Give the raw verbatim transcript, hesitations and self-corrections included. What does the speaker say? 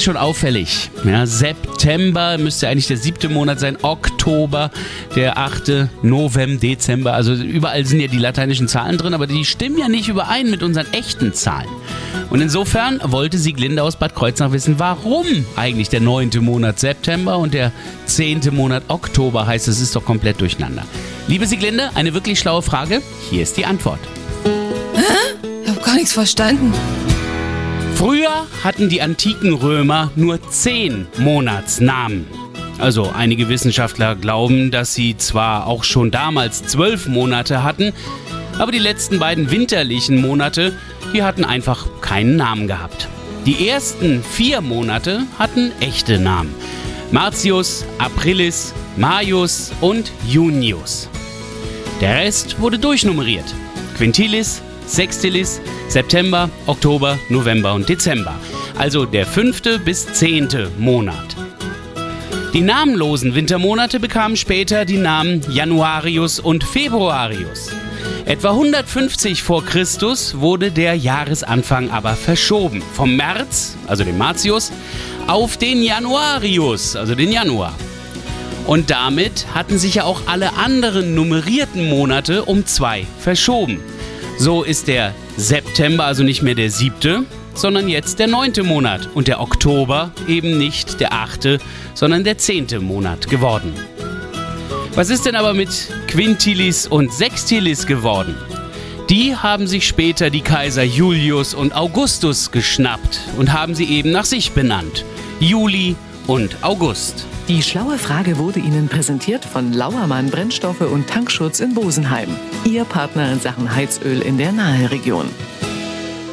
schon auffällig. Ja, September müsste eigentlich der siebte Monat sein, Oktober der achte, November, Dezember. Also überall sind ja die lateinischen Zahlen drin, aber die stimmen ja nicht überein mit unseren echten Zahlen. Und insofern wollte Sieglinde aus Bad Kreuznach wissen, warum eigentlich der neunte Monat September und der zehnte Monat Oktober heißt. Es ist doch komplett durcheinander. Liebe Sieglinde, eine wirklich schlaue Frage. Hier ist die Antwort. Hä? Ich habe gar nichts verstanden. Früher hatten die antiken Römer nur zehn Monatsnamen. Also einige Wissenschaftler glauben, dass sie zwar auch schon damals zwölf Monate hatten, aber die letzten beiden winterlichen Monate, die hatten einfach keinen Namen gehabt. Die ersten vier Monate hatten echte Namen. Martius, Aprilis, Maius und Junius. Der Rest wurde durchnummeriert. Quintilis, Sextilis, September, Oktober, November und Dezember. Also der fünfte bis zehnte Monat. Die namenlosen Wintermonate bekamen später die Namen Januarius und Februarius. Etwa hundertfünfzig vor Christus wurde der Jahresanfang aber verschoben. Vom März, also dem Martius, auf den Januarius, also den Januar. Und damit hatten sich ja auch alle anderen nummerierten Monate um zwei verschoben. So ist der September also nicht mehr der siebte, sondern jetzt der neunte Monat und der Oktober eben nicht der achte, sondern der zehnte Monat geworden. Was ist denn aber mit Quintilis und Sextilis geworden? Die haben sich später die Kaiser Julius und Augustus geschnappt und haben sie eben nach sich benannt. Juli und August. Die schlaue Frage wurde Ihnen präsentiert von Lauermann Brennstoffe und Tankschutz in Bosenheim. Ihr Partner in Sachen Heizöl in der Naheregion.